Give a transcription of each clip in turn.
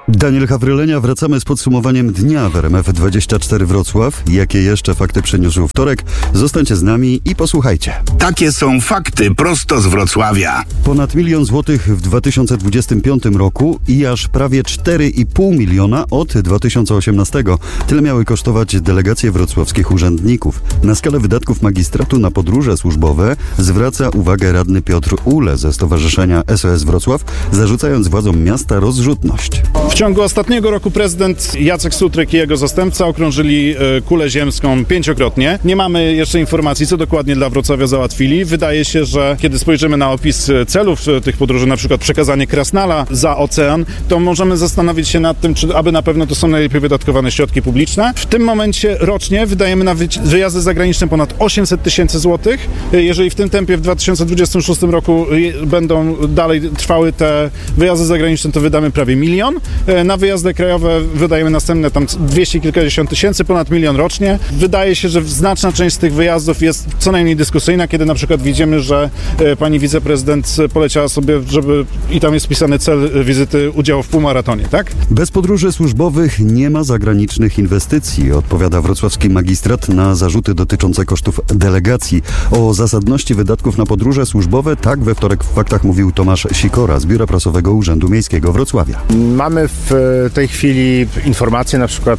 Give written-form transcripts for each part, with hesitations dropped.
Daniel Hawrylenia, wracamy z podsumowaniem dnia w RMF24 Wrocław. Jakie jeszcze fakty przyniósł wtorek? Zostańcie z nami i posłuchajcie. Takie są fakty prosto z Wrocławia. Ponad 1 000 000 złotych w 2025 roku i aż prawie 4,5 miliona od 2018. Tyle miały kosztować delegacje wrocławskich urzędników. Na skalę wydatków magistratu na podróże służbowe zwraca uwagę radny Piotr Ule ze Stowarzyszenia SOS Wrocław, zarzucając władzom miasta rozrzutność. W ciągu ostatniego roku prezydent Jacek Sutryk i jego zastępca okrążyli kulę ziemską 5-krotnie. Nie mamy jeszcze informacji, co dokładnie dla Wrocławia załatwili. Wydaje się, że kiedy spojrzymy na opis celów tych podróży, na przykład przekazanie Krasnala za ocean, to możemy zastanowić się nad tym, czy aby na pewno to są najlepiej wydatkowane środki publiczne. W tym momencie rocznie wydajemy na wyjazdy zagraniczne ponad 800 000 złotych. Jeżeli w tym tempie w 2026 roku będą dalej trwały te wyjazdy zagraniczne, to wydamy prawie 1 milion. Na wyjazdy krajowe wydajemy następne tam 200 kilkadziesiąt tysięcy, ponad 1 milion rocznie. Wydaje się, że znaczna część z tych wyjazdów jest co najmniej dyskusyjna, kiedy na przykład widzimy, że pani wiceprezydent poleciała sobie, żeby i tam jest wpisany cel wizyty, udziału w półmaratonie, tak? Bez podróży służbowych nie ma zagranicznych inwestycji, odpowiada wrocławski magistrat na zarzuty dotyczące kosztów delegacji. O zasadności wydatków na podróże służbowe tak we wtorek w Faktach mówił Tomasz Sikora z Biura Prasowego Urzędu Miejskiego Wrocławia. Mamy w tej chwili informacje na przykład,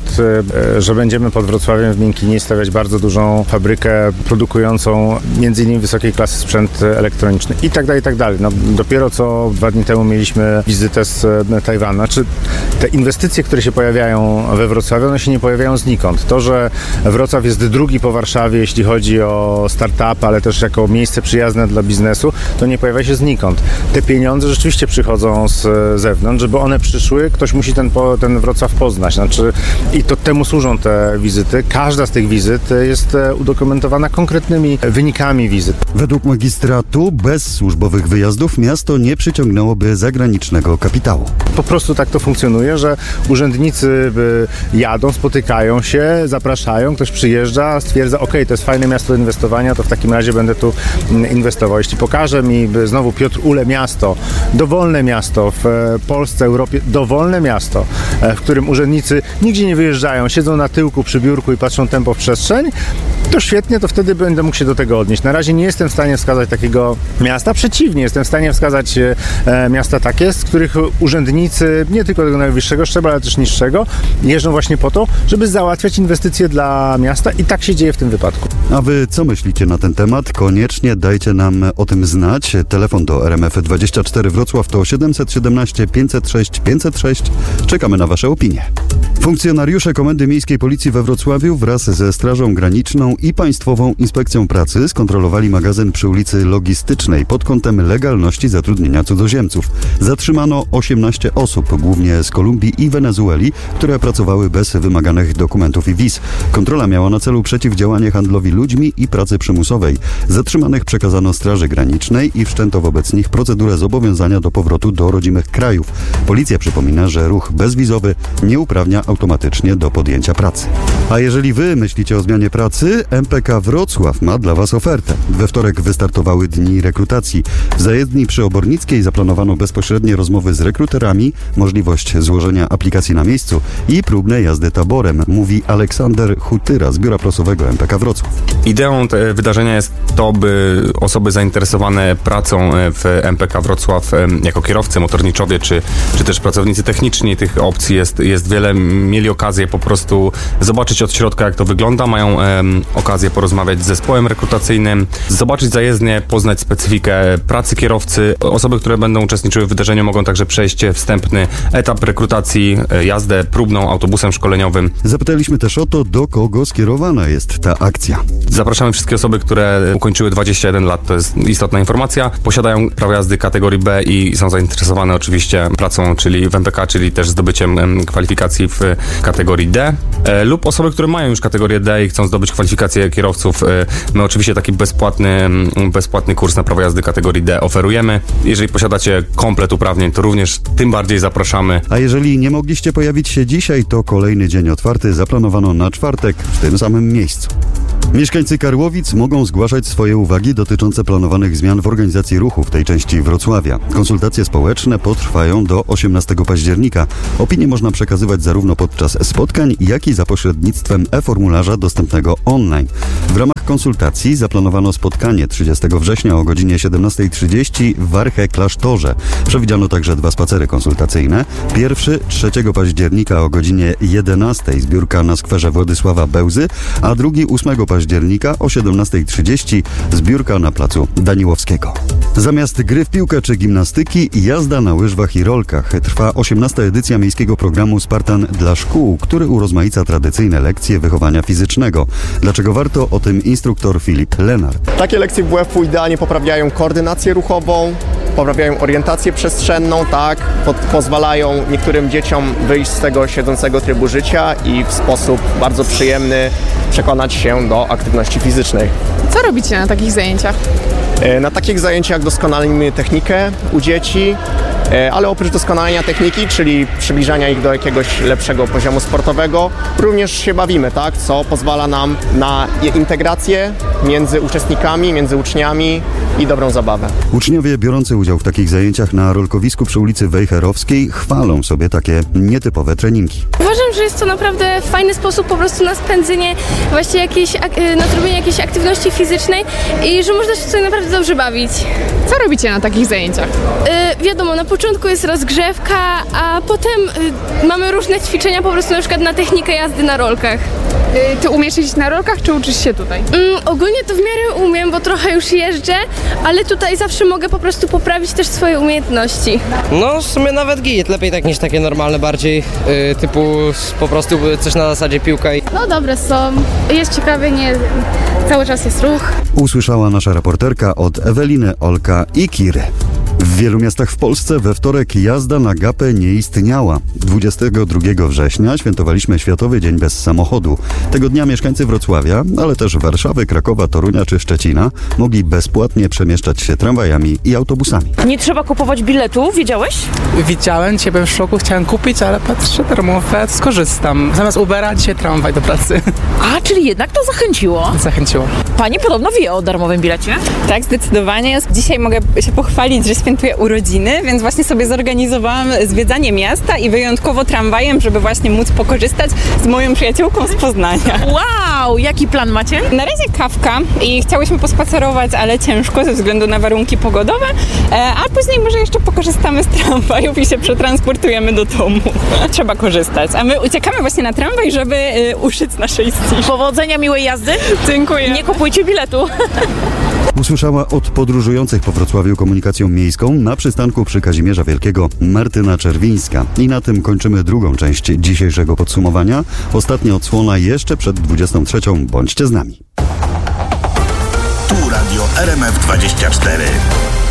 że będziemy pod Wrocławiem w Miękinie stawiać bardzo dużą fabrykę produkującą m.in. wysokiej klasy sprzęt elektroniczny i tak dalej. No, dopiero co 2 dni temu mieliśmy wizytę z Tajwanu. Znaczy, te inwestycje, które się pojawiają we Wrocławiu, one się nie pojawiają znikąd. To, że Wrocław jest drugi po Warszawie, jeśli chodzi o start-up, ale też jako miejsce przyjazne dla biznesu, to nie pojawia się znikąd. Te pieniądze rzeczywiście przychodzą z zewnątrz, żeby one przyszły, ktoś musi ten Wrocław poznać. Znaczy, i to temu służą te wizyty. Każda z tych wizyt jest udokumentowana konkretnymi wynikami wizyt. Według magistratu bez służbowych wyjazdów miasto nie przyciągnęłoby zagranicznego kapitału. Po prostu tak to funkcjonuje, że urzędnicy jadą, spotykają się, zapraszają, ktoś przyjeżdża, stwierdza, to jest fajne miasto do inwestowania, to w takim razie będę tu inwestował. Jeśli pokaże mi znowu Piotr Ule miasto, dowolne miasto w Polsce, Europie, dowolne miasto, w którym urzędnicy nigdzie nie wyjeżdżają, siedzą na tyłku przy biurku i patrzą tempo w przestrzeń, to świetnie, to wtedy będę mógł się do tego odnieść. Na razie nie jestem w stanie wskazać takiego miasta, przeciwnie, jestem w stanie wskazać miasta takie, z których urzędnicy, nie tylko tego najwyższego szczebla, ale też niższego, jeżdżą właśnie po to, żeby załatwiać inwestycje dla miasta i tak się dzieje w tym wypadku. A wy co myślicie na ten temat? Koniecznie dajcie nam o tym znać. Telefon do RMF24 Wrocław to 717 506 506. Czekamy na wasze opinie. Funkcjonariusze Komendy Miejskiej Policji we Wrocławiu wraz ze Strażą Graniczną i Państwową Inspekcją Pracy skontrolowali magazyn przy ulicy Logistycznej pod kątem legalności zatrudnienia cudzoziemców. Zatrzymano 18 osób, głównie z Kolumbii i Wenezueli, które pracowały bez wymaganych dokumentów i wiz. Kontrola miała na celu przeciwdziałanie handlowi ludźmi i pracy przymusowej. Zatrzymanych przekazano Straży Granicznej i wszczęto wobec nich procedurę zobowiązania do powrotu do rodzimych krajów. Policja przypomina, że ruch bezwizowy nie uprawnia automatycznie do podjęcia pracy. A jeżeli wy myślicie o zmianie pracy, MPK Wrocław ma dla was ofertę. We wtorek wystartowały dni rekrutacji. W zajezdni przy Obornickiej zaplanowano bezpośrednie rozmowy z rekruterami, możliwość złożenia aplikacji na miejscu i próbne jazdy taborem, mówi Aleksander Hutyra z Biura Prasowego MPK Wrocław. Ideą wydarzenia jest to, by osoby zainteresowane pracą w MPK Wrocław jako kierowcy, motorniczowie czy też pracownicy techniczni, tych opcji jest wiele, mieli okazję po prostu zobaczyć od środka, jak to wygląda, mają okazję porozmawiać z zespołem rekrutacyjnym, zobaczyć zajezdnię, poznać specyfikę pracy kierowcy. Osoby, które będą uczestniczyły w wydarzeniu, mogą także przejść wstępny etap rekrutacji, jazdę próbną autobusem szkoleniowym. Zapytaliśmy też o to, do kogo skierowana jest ta akcja. Zapraszamy wszystkie osoby, które ukończyły 21 lat, to jest istotna informacja, posiadają prawo jazdy kategorii B i są zainteresowane oczywiście pracą, czyli w MPK, czyli też zdobyciem kwalifikacji w kategorii D, lub osoby, które mają już kategorię D i chcą zdobyć kwalifikację kierowców. My oczywiście taki bezpłatny kurs na prawo jazdy kategorii D oferujemy. Jeżeli posiadacie komplet uprawnień, to również tym bardziej zapraszamy. A jeżeli nie mogliście pojawić się dzisiaj, to kolejny dzień otwarty zaplanowano na czwartek w tym samym miejscu. Mieszkańcy Karłowic mogą zgłaszać swoje uwagi dotyczące planowanych zmian w organizacji ruchu w tej części Wrocławia. Konsultacje społeczne potrwają do 18 października. Opinie można przekazywać zarówno podczas spotkań, jak i za pośrednictwem e-formularza dostępnego online. W ramach konsultacji zaplanowano spotkanie 30 września o godzinie 17:30 w Warche Klasztorze. Przewidziano także 2 spacery konsultacyjne. Pierwszy 3 października o godzinie 11:00 zbiórka na skwerze Władysława Bełzy, a drugi 8 października o 17:30 zbiórka na placu Daniłowskiego. Zamiast gry w piłkę czy gimnastyki, jazda na łyżwach i rolkach. Trwa 18. edycja miejskiego programu Spartan dla szkół, który urozmaica tradycyjne lekcje wychowania fizycznego. Dlaczego warto? O tym instruktor Filip Lenart. Takie lekcje WF-u idealnie poprawiają koordynację ruchową, poprawiają orientację przestrzenną, tak, pozwalają niektórym dzieciom wyjść z tego siedzącego trybu życia i w sposób bardzo przyjemny przekonać się do aktywności fizycznej. Co robicie na takich zajęciach? Na takich zajęciach doskonalimy technikę u dzieci, ale oprócz doskonalenia techniki, czyli przybliżania ich do jakiegoś lepszego poziomu sportowego, również się bawimy, tak, co pozwala nam na integrację między uczestnikami, między uczniami i dobrą zabawę. Uczniowie biorący udział w takich zajęciach na rolkowisku przy ulicy Wejherowskiej chwalą sobie takie nietypowe treningi. Uważam, że jest to naprawdę fajny sposób po prostu na spędzenie właśnie na zrobienie jakiejś aktywności fizycznej i że można się tutaj naprawdę dobrze bawić. Co robicie na takich zajęciach? Wiadomo, na początku jest rozgrzewka, a potem mamy różne ćwiczenia po prostu na przykład na technikę jazdy na rolkach. Ty umiesz jeździć na rolkach, czy uczysz się tutaj? Ogólnie to w miarę umiem, bo trochę już jeżdżę, ale tutaj zawsze mogę po prostu poprawić też swoje umiejętności. No w sumie nawet git, lepiej tak niż takie normalne bardziej, typu po prostu coś na zasadzie piłka. No dobre są, jest ciekawie, nie cały czas jest ruch. Usłyszała nasza reporterka od Eweliny, Olka i Kiry. W wielu miastach w Polsce we wtorek jazda na gapę nie istniała. 22 września świętowaliśmy Światowy Dzień Bez Samochodu. Tego dnia mieszkańcy Wrocławia, ale też Warszawy, Krakowa, Torunia czy Szczecina mogli bezpłatnie przemieszczać się tramwajami i autobusami. Nie trzeba kupować biletu, wiedziałeś? Widziałem, dzisiaj byłem w szoku, chciałem kupić, ale patrzę, darmowe, skorzystam. Zamiast Ubera dzisiaj tramwaj do pracy. A, czyli jednak to zachęciło? Zachęciło. Pani podobno wie o darmowym bilecie? Tak, zdecydowanie. Dzisiaj mogę się pochwalić, że świętuję urodziny, więc właśnie sobie zorganizowałam zwiedzanie miasta i wyjątkowo tramwajem, żeby właśnie móc pokorzystać z moją przyjaciółką z Poznania. Wow, jaki plan macie? Na razie kawka i chciałyśmy pospacerować, ale ciężko ze względu na warunki pogodowe, a później może jeszcze pokorzystamy z tramwajów i się przetransportujemy do domu. Trzeba korzystać, a my uciekamy właśnie na tramwaj, żeby uszyć naszej ści. Powodzenia, miłej jazdy. Dziękuję. Nie kupujcie biletu. Usłyszała od podróżujących po Wrocławiu komunikacją miejską na przystanku przy Kazimierza Wielkiego Martyna Czerwińska. I na tym kończymy drugą część dzisiejszego podsumowania. Ostatnia odsłona jeszcze przed 23. Bądźcie z nami. Tu Radio RMF 24.